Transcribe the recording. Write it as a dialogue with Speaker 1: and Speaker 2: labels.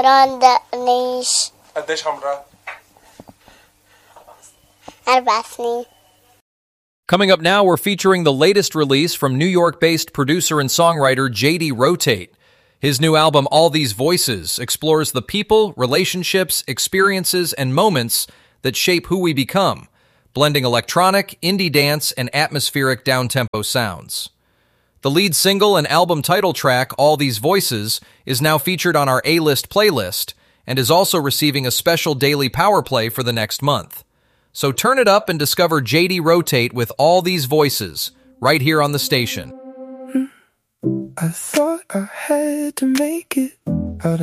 Speaker 1: دانش
Speaker 2: قديش عمرها؟
Speaker 1: 4 سنين.
Speaker 3: Coming up now, we're featuring the latest release from New York-based producer and songwriter J.D. Rotate. His new album, All These Voices, explores the people, relationships, experiences, and moments that shape who we become, blending electronic, indie dance, and atmospheric down-tempo sounds. The lead single and album title track, All These Voices, is now featured on our A-List playlist and is also receiving a special daily power play for the next month. So turn it up and discover J.D. Rotate with All These Voices, right here on the station.
Speaker 4: I thought I had to make it.